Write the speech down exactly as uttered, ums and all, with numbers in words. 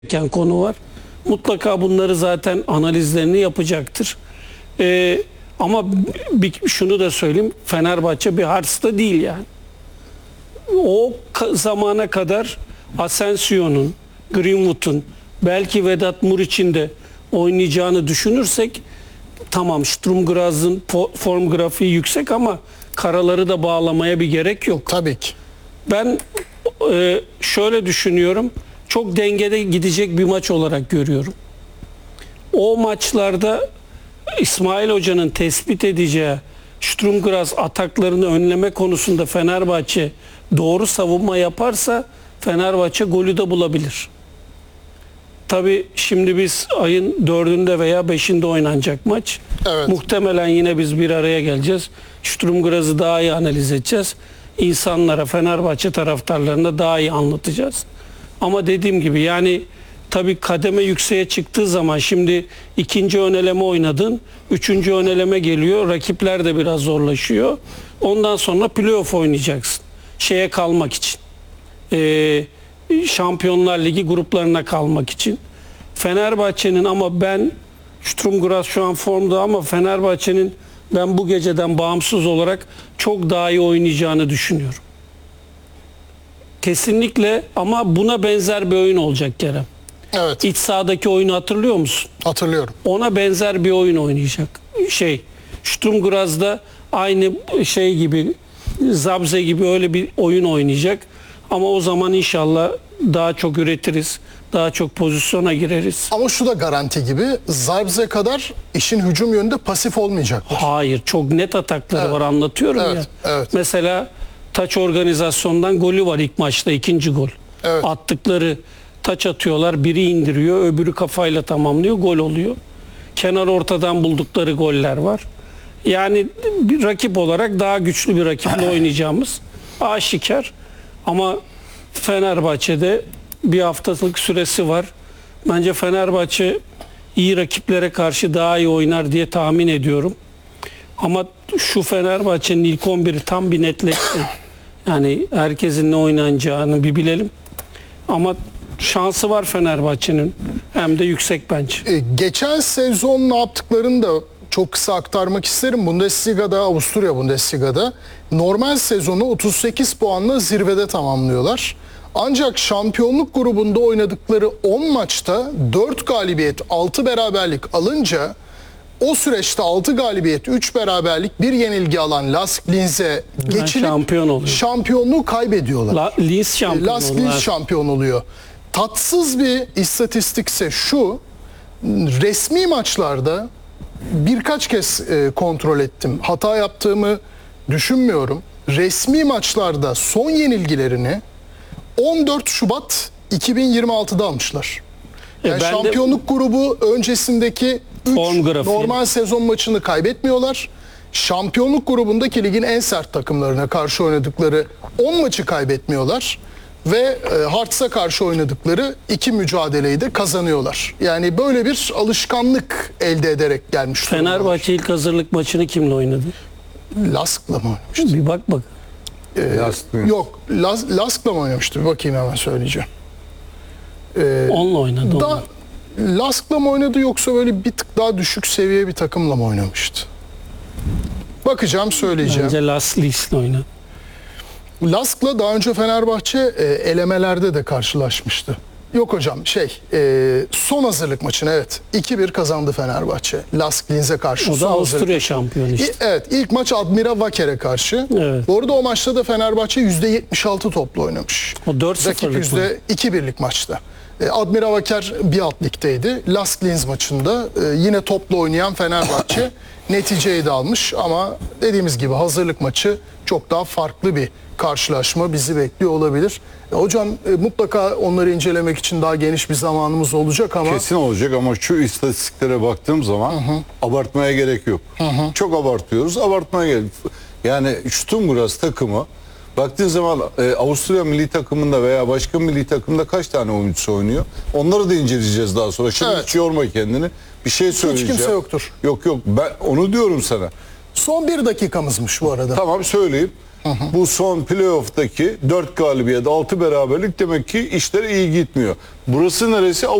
gereken konu var. Mutlaka bunları zaten analizlerini yapacaktır. Ee, ama bir, şunu da söyleyeyim, Fenerbahçe bir Hars'ta değil yani. O ka- zamana kadar Asensio'nun, Greenwood'un, belki Vedat Muriç'in de oynayacağını düşünürsek, tamam Sturm Graz'ın form grafiği yüksek ama karaları da bağlamaya bir gerek yok. Tabii ki. Ben e, şöyle düşünüyorum. Çok dengede gidecek bir maç olarak görüyorum. O maçlarda İsmail Hoca'nın tespit edeceği Sturm Graz ataklarını önleme konusunda Fenerbahçe doğru savunma yaparsa Fenerbahçe golü de bulabilir. Tabii şimdi biz ayın dördünde veya beşinde oynanacak maç. Evet. Muhtemelen yine biz bir araya geleceğiz. Sturm Graz'ı daha iyi analiz edeceğiz. İnsanlara, Fenerbahçe taraftarlarına daha iyi anlatacağız. Ama dediğim gibi yani tabii kademe yükseğe çıktığı zaman şimdi ikinci öneleme oynadın, üçüncü öneleme geliyor, rakipler de biraz zorlaşıyor. Ondan sonra playoff oynayacaksın. Şeye kalmak için. Ee, Şampiyonlar Ligi gruplarına kalmak için. Fenerbahçe'nin ama ben Sturm Graz şu an formda ama Fenerbahçe'nin ben bu geceden bağımsız olarak çok daha iyi oynayacağını düşünüyorum. Kesinlikle, ama buna benzer bir oyun olacak Kerem. Evet. İç sahadaki oyunu hatırlıyor musun? Hatırlıyorum. Ona benzer bir oyun oynayacak. Şey, Sturm Graz'da aynı şey gibi, Zabze gibi öyle bir oyun oynayacak. Ama o zaman inşallah daha çok üretiriz. Daha çok pozisyona gireriz. Ama şu da garanti gibi, Zabze kadar işin hücum yönünde pasif olmayacaktır. Hayır, çok net atakları Evet. var, anlatıyorum Evet, ya. evet. Mesela taç organizasyondan golü var ilk maçta, ikinci gol. Evet. Attıkları taç atıyorlar, biri indiriyor, öbürü kafayla tamamlıyor, gol oluyor. Kenar ortadan buldukları goller var. Yani bir rakip olarak daha güçlü bir rakiple oynayacağımız aşikar. Ama Fenerbahçe'de bir haftalık süresi var. Bence Fenerbahçe iyi rakiplere karşı daha iyi oynar diye tahmin ediyorum. Ama şu Fenerbahçe'nin ilk on biri tam bir netleşti. Yani herkesin ne oynanacağını bir bilelim. Ama şansı var Fenerbahçe'nin. Hem de yüksek bence. E, geçen sezon ne yaptıklarını da çok kısa aktarmak isterim. Bundesliga'da, Avusturya Bundesliga'da normal sezonu otuz sekiz puanla zirvede tamamlıyorlar. Ancak şampiyonluk grubunda oynadıkları on maçta dört galibiyet, altı beraberlik alınca o süreçte altı galibiyet, üç beraberlik, bir yenilgi alan Lask Linz'e geçilip şampiyon oluyor. şampiyonluğu kaybediyorlar. La, Linz şampiyon Lask Linz şampiyon oluyor. Tatsız bir istatistikse şu, resmi maçlarda birkaç kez e, kontrol ettim. Hata yaptığımı düşünmüyorum. Resmi maçlarda son yenilgilerini on dört Şubat iki bin yirmi altıda almışlar. Yani E ben de- şampiyonluk grubu öncesindeki Form üç grafiği. normal sezon maçını kaybetmiyorlar. Şampiyonluk grubundaki ligin en sert takımlarına karşı oynadıkları on maçı kaybetmiyorlar. Ve e, Harts'a karşı oynadıkları iki mücadeleyi de kazanıyorlar. Yani böyle bir alışkanlık elde ederek gelmiş. Fenerbahçe ilk hazırlık maçını kimle oynadı? Lask'la mı oynamıştı? Bir bak bak. Lask mı? Yok, Las, Lask'la mı oynamıştı? Bir bakayım, hemen söyleyeceğim. Ee, Onunla oynadı. da onunla. Lask'la mı oynadı yoksa böyle bir tık daha düşük seviye bir takımla mı oynamıştı? Bakacağım, söyleyeceğim. Bence Las Lins'le oynadı. Lask'la daha önce Fenerbahçe e, elemelerde de karşılaşmıştı. Yok hocam, şey e, son hazırlık maçını evet iki bir kazandı Fenerbahçe. Lask Linz'e karşı. O da son hazırlık Avusturya maçı. şampiyonu işte. İ- Evet, ilk maç Admira Waker'e karşı. Evet. Bu arada o maçta da Fenerbahçe yüzde yetmiş altı topla oynamış. O dört Rakip sıfırlık mı? yüzde iki birlik maçta. E, Admira Waker bir alt ligdeydi. Lask Linz maçında e, yine topla oynayan Fenerbahçe neticeyi de almış ama dediğimiz gibi hazırlık maçı çok daha farklı bir karşılaşma bizi bekliyor olabilir. E, hocam e, mutlaka onları incelemek için daha geniş bir zamanımız olacak ama Kesin olacak ama şu istatistiklere baktığım zaman abartmaya gerek yok. Çok abartıyoruz, abartmaya gerek. Yani Sturm Graz takımı baktığın zaman e, Avusturya milli takımında veya başka milli takımda kaç tane oyuncusu oynuyor? Onları da inceleyeceğiz daha sonra. Şimdi Evet. hiç yorma kendini. Bir şey söyleyeceğim. kimse yoktur. Yok yok, ben onu diyorum sana. Son bir dakikamızmış bu arada. Tamam söyleyeyim. Bu son playoff'taki dört galibiyet, altı beraberlik demek ki işler iyi gitmiyor. Burası neresi?